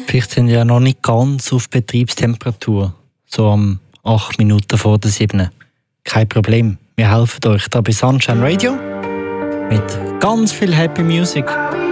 Vielleicht sind wir ja noch nicht ganz auf Betriebstemperatur, so um 8 Minuten vor der 7. Kein Problem, wir helfen euch da bei Sunshine Radio mit ganz viel Happy Music.